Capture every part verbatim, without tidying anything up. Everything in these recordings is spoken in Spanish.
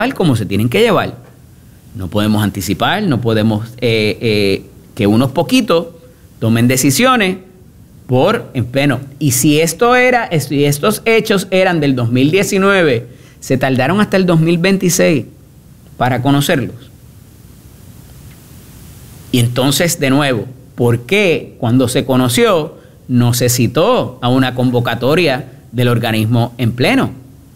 como se tienen que llevar. No podemos anticipar, no podemos eh, eh, que unos poquitos tomen decisiones por en pleno. Y si esto era, si estos hechos eran del dos mil diecinueve, se tardaron hasta el dos mil veintiséis para conocerlos. Y entonces, de nuevo, ¿por qué cuando se conoció no se citó a una convocatoria del organismo en pleno?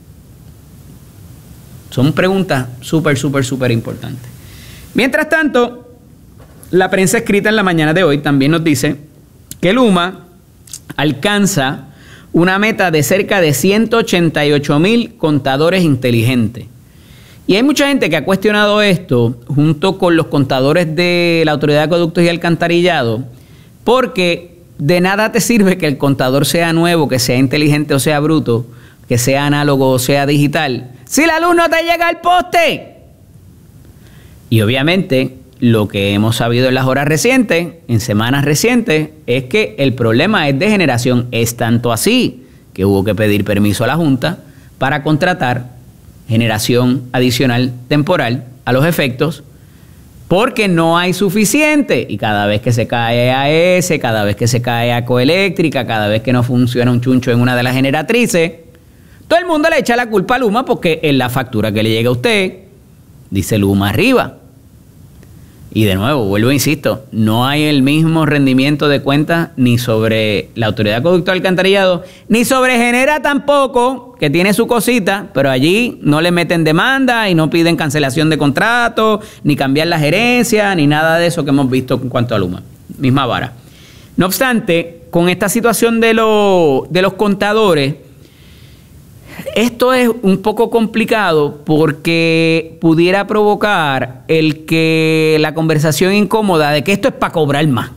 Son preguntas súper, súper, súper importantes. Mientras tanto, la prensa escrita en la mañana de hoy también nos dice que Luma alcanza una meta de cerca de ciento ochenta y ocho mil contadores inteligentes. Y hay mucha gente que ha cuestionado esto junto con los contadores de la Autoridad de Acueductos y Alcantarillado, porque de nada te sirve que el contador sea nuevo, que sea inteligente o sea bruto, que sea análogo o sea digital, si la luz no te llega al poste. Y obviamente lo que hemos sabido en las horas recientes, en semanas recientes, es que el problema es de generación. Es tanto así que hubo que pedir permiso a la Junta para contratar generación adicional temporal a los efectos, porque no hay suficiente. Y cada vez que se cae A E S, cada vez que se cae Acueléctrica, cada vez que no funciona un chuncho en una de las generatrices, todo el mundo le echa la culpa a Luma porque en la factura que le llega a usted dice Luma arriba. Y de nuevo, vuelvo e insisto, no hay el mismo rendimiento de cuentas ni sobre la Autoridad de Acueductos y Alcantarillado, ni sobre Genera tampoco, que tiene su cosita, pero allí no le meten demanda y no piden cancelación de contrato, ni cambiar la gerencia, ni nada de eso que hemos visto en cuanto a Luma. Misma vara. No obstante, con esta situación de, lo, de los contadores, esto es un poco complicado porque pudiera provocar el que la conversación incómoda de que esto es para cobrar más.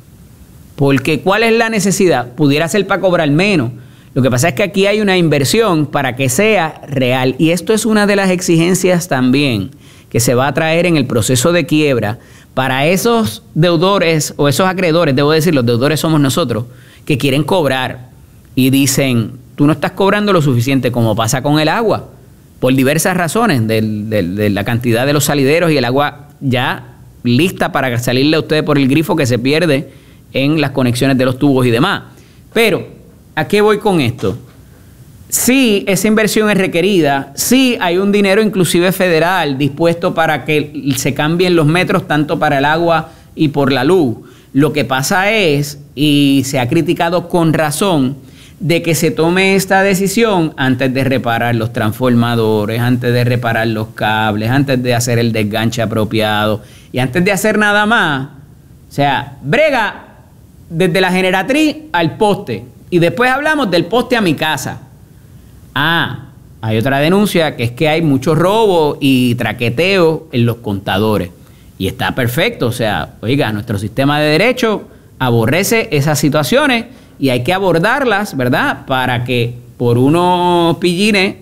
Porque ¿cuál es la necesidad? Pudiera ser para cobrar menos. Lo que pasa es que aquí hay una inversión para que sea real. Y esto es una de las exigencias también que se va a traer en el proceso de quiebra para esos deudores o esos acreedores, debo decir, los deudores somos nosotros, que quieren cobrar y dicen, tú no estás cobrando lo suficiente, como pasa con el agua, por diversas razones, de, de, de la cantidad de los salideros y el agua ya lista para salirle a ustedes por el grifo que se pierde en las conexiones de los tubos y demás. Pero, ¿a qué voy con esto? Sí, esa inversión es requerida, sí hay un dinero inclusive federal dispuesto para que se cambien los metros tanto para el agua y por la luz. Lo que pasa es, y se ha criticado con razón, de que se tome esta decisión antes de reparar los transformadores, antes de reparar los cables, antes de hacer el desganche apropiado y antes de hacer nada más. O sea, brega desde la generatriz al poste y después hablamos del poste a mi casa. Ah, hay otra denuncia que es que hay mucho robo y traqueteo en los contadores y está perfecto. O sea, oiga, nuestro sistema de derecho aborrece esas situaciones y hay que abordarlas, ¿verdad? Para que por unos pillines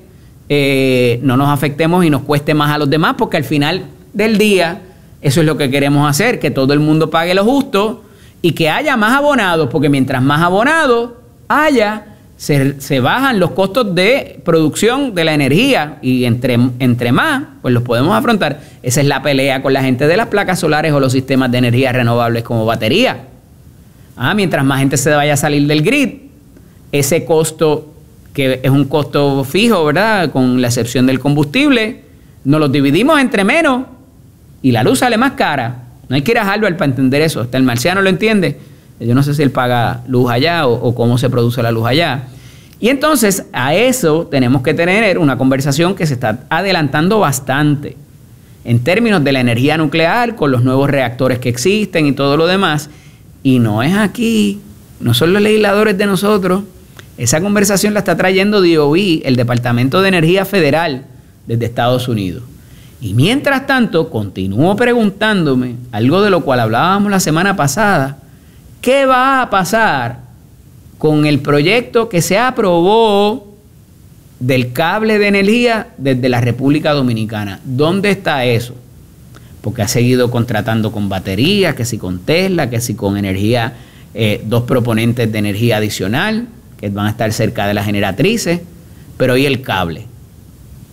eh, no nos afectemos y nos cueste más a los demás, porque al final del día eso es lo que queremos hacer, que todo el mundo pague lo justo y que haya más abonados, porque mientras más abonados haya, se, se bajan los costos de producción de la energía y entre, entre más, pues los podemos afrontar. Esa es la pelea con la gente de las placas solares o los sistemas de energía renovables como batería. Ah, mientras más gente se vaya a salir del grid, ese costo, que es un costo fijo, ¿verdad? Con la excepción del combustible, nos lo dividimos entre menos y la luz sale más cara. No hay que ir a Harvard para entender eso. Hasta el marciano lo entiende. Yo no sé si él paga luz allá o, o cómo se produce la luz allá. Y entonces a eso tenemos que tener una conversación que se está adelantando bastante en términos de la energía nuclear con los nuevos reactores que existen y todo lo demás. Y no es aquí, no son los legisladores de nosotros. Esa conversación la está trayendo D O E, el Departamento de Energía Federal desde Estados Unidos. Y mientras tanto, continúo preguntándome algo de lo cual hablábamos la semana pasada. ¿Qué va a pasar con el proyecto que se aprobó del cable de energía desde la República Dominicana? ¿Dónde está eso? Porque ha seguido contratando con baterías, que si con Tesla, que si con energía, eh, dos proponentes de energía adicional, que van a estar cerca de las generatrices, pero ¿y el cable?